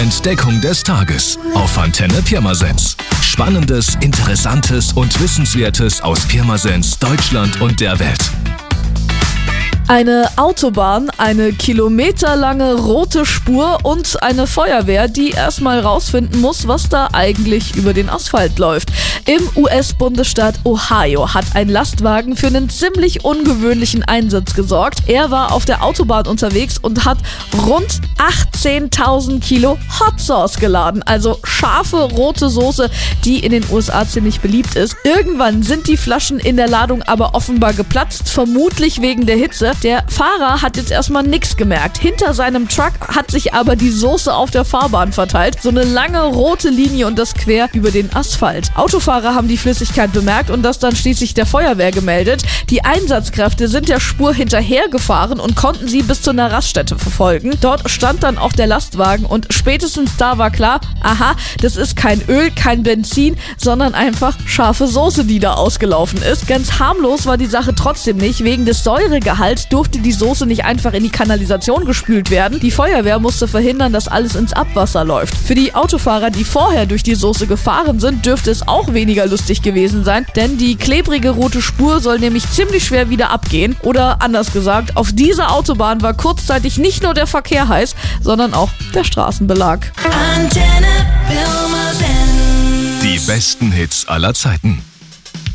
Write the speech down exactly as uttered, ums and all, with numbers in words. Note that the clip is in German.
Entdeckung des Tages auf Antenne Pirmasens. Spannendes, Interessantes und Wissenswertes aus Pirmasens, Deutschland und der Welt. Eine Autobahn, eine kilometerlange rote Spur und eine Feuerwehr, die erstmal rausfinden muss, was da eigentlich über den Asphalt läuft. Im U S-Bundesstaat Ohio hat ein Lastwagen für einen ziemlich ungewöhnlichen Einsatz gesorgt. Er war auf der Autobahn unterwegs und hat rund achtzehntausend Kilo Hot Sauce geladen, also scharfe rote Soße, die in den U S A ziemlich beliebt ist. Irgendwann sind die Flaschen in der Ladung aber offenbar geplatzt, vermutlich wegen der Hitze. Der Fahrer hat jetzt erstmal nichts gemerkt. Hinter seinem Truck hat sich aber die Soße auf der Fahrbahn verteilt. So eine lange rote Linie und das quer über den Asphalt. Autofahrer haben die Flüssigkeit bemerkt und das dann schließlich der Feuerwehr gemeldet. Die Einsatzkräfte sind der Spur hinterhergefahren und konnten sie bis zu einer Raststätte verfolgen. Dort stand dann auch der Lastwagen und spätestens da war klar, aha, das ist kein Öl, kein Benzin, sondern einfach scharfe Soße, die da ausgelaufen ist. Ganz harmlos war die Sache trotzdem nicht. Wegen des Säuregehalts durfte die Soße nicht einfach in die Kanalisation gespült werden. Die Feuerwehr musste verhindern, dass alles ins Abwasser läuft. Für die Autofahrer, die vorher durch die Soße gefahren sind, dürfte es auch weniger lustig gewesen sein, denn die klebrige rote Spur soll nämlich ziemlich schwer wieder abgehen. Oder anders gesagt, auf dieser Autobahn war kurzzeitig nicht nur der Verkehr heiß, sondern auch der Straßenbelag. Die besten Hits aller Zeiten.